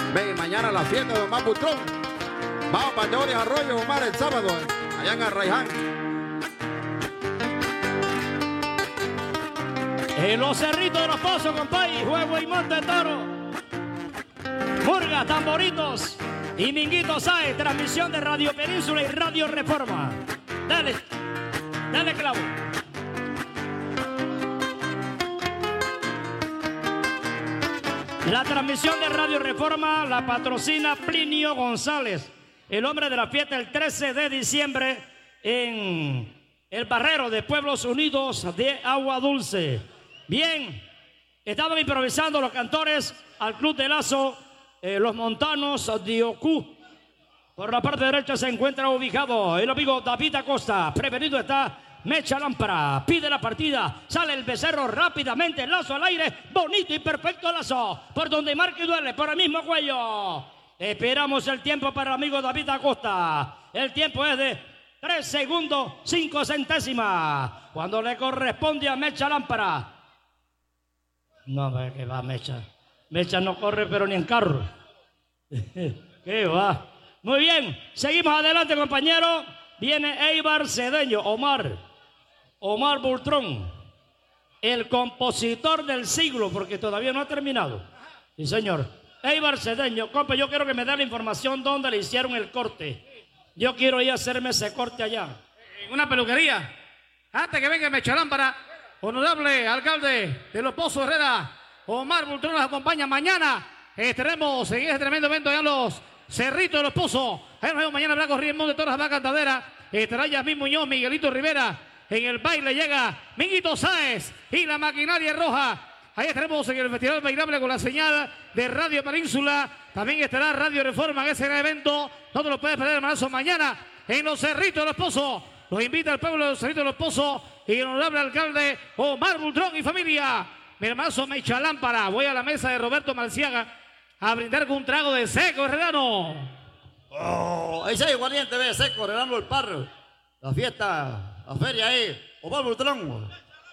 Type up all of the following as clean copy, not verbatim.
Ve, mañana la fiesta de Omar Butrón. Vamos para Teorías Arroyo, Omar, el sábado, allá en Arraiján. En los Cerritos de los Pozos, compadre, Juego y Monte Toro. Murga, tamboritos y Minguito Sáez, transmisión de Radio Península y Radio Reforma. Dale, dale clavo. La transmisión de Radio Reforma la patrocina Plinio González, el hombre de la fiesta el 13 de diciembre en el Barrero de Pueblos Unidos de Agua Dulce. Bien, estaban improvisando los cantores al Club de Lazo, los montanos de Ocú. Por la parte derecha se encuentra ubicado el amigo David Acosta. Prevenido está Mecha Lámpara, pide la partida, sale el becerro rápidamente, Lazo al aire, bonito y perfecto Lazo, por donde marca y duele, por el mismo cuello. Esperamos el tiempo para el amigo David Acosta. El tiempo es de 3 segundos 5 centésimas, cuando le corresponde a Mecha Lámpara. No, que va Mecha. Mecha no corre pero ni en carro. ¿Qué va? Muy bien, seguimos adelante, compañero. Viene Eibar Cedeño, Omar Butrón, el compositor del siglo, porque todavía no ha terminado. Sí, señor. Eibar Cedeño, compa, yo quiero que me dé la información dónde le hicieron el corte. Yo quiero ir a hacerme ese corte allá. En una peluquería. Antes que venga Mecha Lámpara, honorable alcalde de Los Pozos Herrera, Omar Butrón nos acompaña mañana. Estaremos en este tremendo evento allá en los Cerritos de Los Pozos. Ahí nos vemos mañana, Blanco Riemón de Torres va Cantadera. Estará Yasmín Muñoz, Miguelito Rivera. En el baile llega Minguito Sáez y la maquinaria roja. Ahí estaremos en el Festival Bailable con la señal de Radio Península. También estará Radio Reforma en ese gran evento. No te lo puedes perder, hermanazo, mañana en los Cerritos de Los Pozos. Los invita al pueblo de los Cerritos de Los Pozos y el honorable alcalde Omar Butrón y familia. Mi hermanazo Mecha Lámpara. Voy a la mesa de Roberto Marciaga a brindar con un trago de seco herrerano. Oh, ahí se hay valiente, ve, seco, herrerano el parro. La fiesta, la feria ahí. Omar Butrón.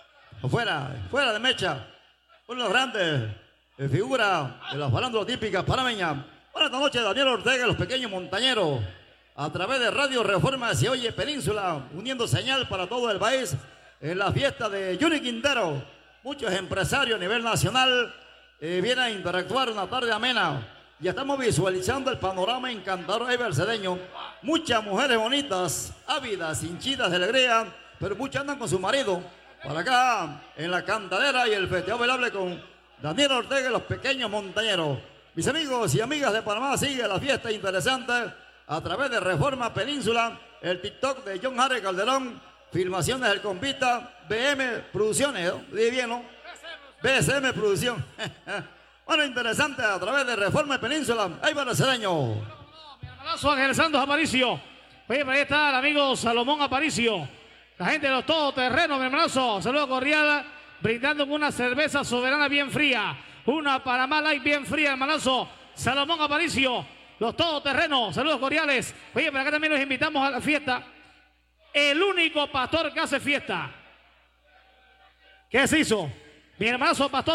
Fuera de Mecha. Uno de los grandes figuras de la farándula típica panameña. Buenas noches, Daniel Ortega, los pequeños montañeros. A través de Radio Reforma se oye Península, uniendo señal para todo el país en la fiesta de Juni Quintero. Muchos empresarios a nivel nacional vienen a interactuar una tarde amena. Ya estamos visualizando el panorama encantador Eibar Cedeño. Muchas mujeres bonitas, ávidas, hinchidas de alegría, pero muchas andan con su marido. Para acá, en la Cantadera y el Festival Bailable con Daniel Ortega y los pequeños montañeros. Mis amigos y amigas de Panamá, sigue la fiesta interesante a través de Reforma Península, el TikTok de John Harry Calderón, filmaciones del Compita, BM Producciones, ¿no? Dije bien, ¿no? BSM Producción. Bueno, interesante a través de Reforma Península. Eibar Cedeño. Mi hermanazo Ángel Santos Aparicio. Oye, por ahí está el amigo Salomón Aparicio. La gente de los todoterrenos, mi hermanazo. Saludos cordial, brindando con una cerveza soberana bien fría. Una Panamá Light bien fría, hermanazo. Salomón Aparicio. Los todoterrenos, saludos cordiales. Oye, por acá también los invitamos a la fiesta. El único pastor que hace fiesta. ¿Qué se hizo? Mi hermanazo pastor